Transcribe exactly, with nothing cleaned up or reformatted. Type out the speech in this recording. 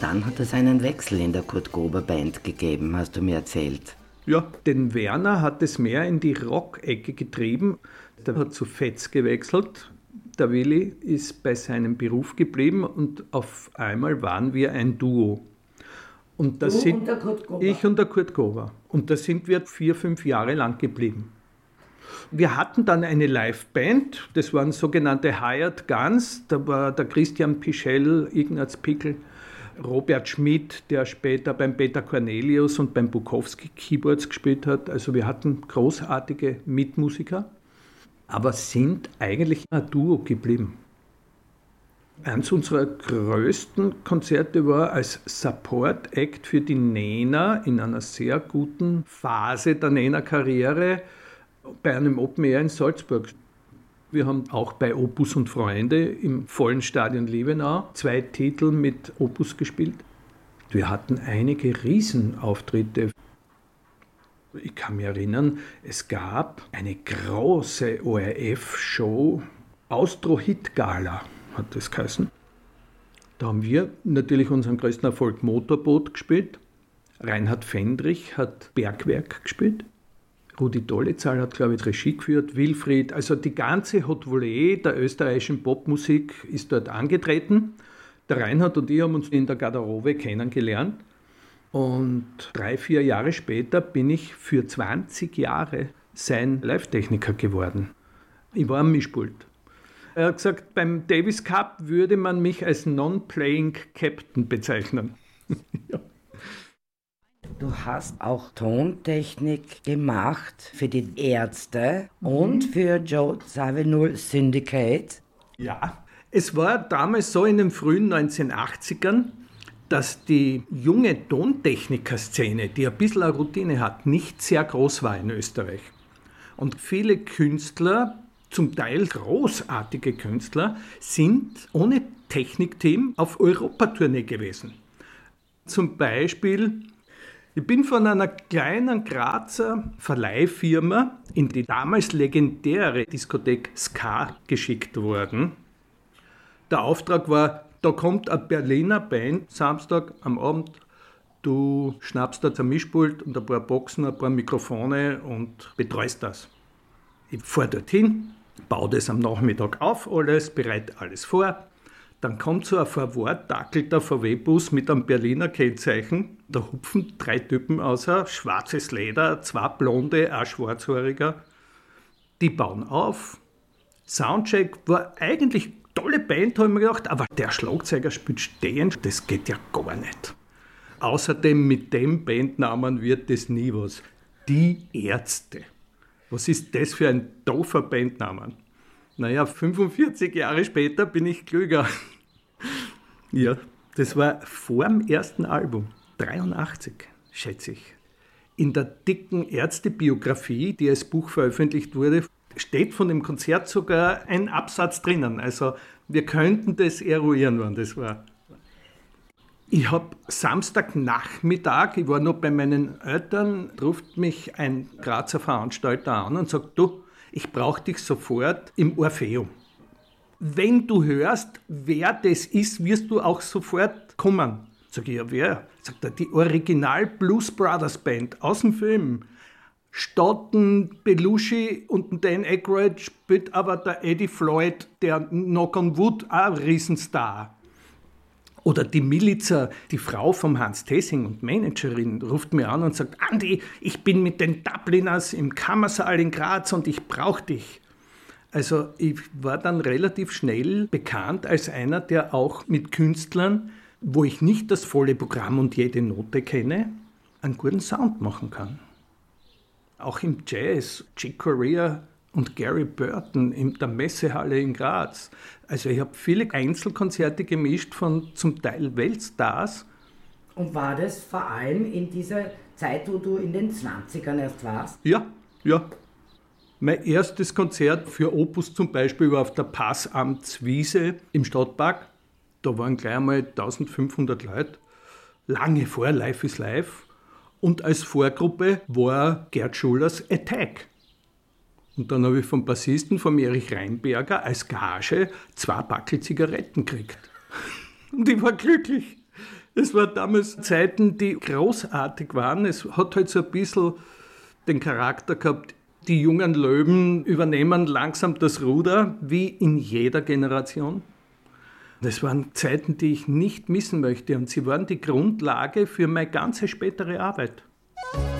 dann hat es einen Wechsel in der Kurt-Gruber-Band gegeben, hast du mir erzählt. Ja, den Werner hat es mehr in die Rock-Ecke getrieben. Der hat zu Fetz gewechselt. Der Willi ist bei seinem Beruf geblieben und auf einmal waren wir ein Duo. Und das du sind und der Kurt Gruber? Ich und der Kurt Gruber. Und da sind wir vier, fünf Jahre lang geblieben. Wir hatten dann eine Liveband, das waren sogenannte Hired Guns. Da war der Christian Pichel, Ignaz Pickel, Robert Schmidt, der später beim Peter Cornelius und beim Bukowski Keyboards gespielt hat. Also wir hatten großartige Mitmusiker, aber sind eigentlich ein Duo geblieben. Eines unserer größten Konzerte war als Support-Act für die Nena in einer sehr guten Phase der Nena-Karriere bei einem Open Air in Salzburg. Wir haben auch bei Opus und Freunde im vollen Stadion Liebenau zwei Titel mit Opus gespielt. Wir hatten einige Riesenauftritte. Ich kann mich erinnern, es gab eine große O R F-Show, Austro-Hit-Gala hat das geheißen. Da haben wir natürlich unseren größten Erfolg Motorboot gespielt. Reinhard Fendrich hat Bergwerk gespielt. Rudi Dollezahl hat, glaube ich, Regie geführt, Wilfried, also die ganze Haute Volée der österreichischen Popmusik ist dort angetreten. Der Reinhard und ich haben uns in der Garderobe kennengelernt und drei, vier Jahre später bin ich für zwanzig Jahre sein Live-Techniker geworden. Ich war am Mischpult. Er hat gesagt, beim Davis Cup würde man mich als Non-Playing Captain bezeichnen. Ja. Du hast auch Tontechnik gemacht für die Ärzte mhm. und für Joe Zawinul Syndicate. Ja, es war damals so in den frühen neunzehnhundertachtzigern, dass die junge Tontechniker-Szene, die ein bisschen eine Routine hat, nicht sehr groß war in Österreich. Und viele Künstler, zum Teil großartige Künstler, sind ohne Technikteam auf Europatournee gewesen. Zum Beispiel... Ich bin von einer kleinen Grazer Verleihfirma in die damals legendäre Diskothek Ska geschickt worden. Der Auftrag war, da kommt eine Berliner Band Samstag am Abend, du schnappst da zum Mischpult und ein paar Boxen, ein paar Mikrofone und betreust das. Ich fahre dorthin, baue das am Nachmittag auf, alles, bereite alles vor. Dann kommt so ein verwortdackelter V W-Bus mit einem Berliner Kennzeichen. Da hupfen drei Typen aus, schwarzes Leder, zwei Blonde, ein Schwarzhaariger. Die bauen auf. Soundcheck war eigentlich eine tolle Band, habe ich mir gedacht, aber der Schlagzeuger spielt stehend, das geht ja gar nicht. Außerdem mit dem Bandnamen wird das nie was. Die Ärzte. Was ist das für ein doofer Bandnamen? Naja, fünfundvierzig Jahre später bin ich klüger. Ja, das war vor dem ersten Album, dreiundachtzig, schätze ich. In der dicken Ärztebiografie, die als Buch veröffentlicht wurde, steht von dem Konzert sogar ein Absatz drinnen. Also wir könnten das eruieren, wann das war. Ich habe Samstagnachmittag, ich war noch bei meinen Eltern, ruft mich ein Grazer Veranstalter an und sagt, du, ich brauche dich sofort im Orpheum. Wenn du hörst, wer das ist, wirst du auch sofort kommen. Sag ich, ja, wer? Sagt er, die Original Blues Brothers Band aus dem Film. Statten, Belushi und Dan Aykroyd spielt aber der Eddie Floyd, der Knock on Wood, auch ein Riesenstar. Oder die Milica, die Frau vom Hans Thesing und Managerin, ruft mir an und sagt, Andi, ich bin mit den Dubliners im Kammersaal in Graz und ich brauche dich. Also ich war dann relativ schnell bekannt als einer, der auch mit Künstlern, wo ich nicht das volle Programm und jede Note kenne, einen guten Sound machen kann. Auch im Jazz, Chick Corea und Gary Burton in der Messehalle in Graz. Also ich habe viele Einzelkonzerte gemischt von zum Teil Weltstars. Und war das vor allem in dieser Zeit, wo du in den zwanzigern erst warst? Ja, ja. Mein erstes Konzert für Opus zum Beispiel war auf der Passamtswiese im Stadtpark. Da waren gleich einmal eintausendfünfhundert Leute, lange vor Life is Life. Und als Vorgruppe war Gerd Schullers Attack. Und dann habe ich vom Bassisten, vom Erich Reinberger, als Gage zwei Backel Zigaretten gekriegt. Und ich war glücklich. Es waren damals Zeiten, die großartig waren. Es hat halt so ein bisschen den Charakter gehabt, die jungen Löwen übernehmen langsam das Ruder, wie in jeder Generation. Das waren Zeiten, die ich nicht missen möchte und sie waren die Grundlage für meine ganze spätere Arbeit.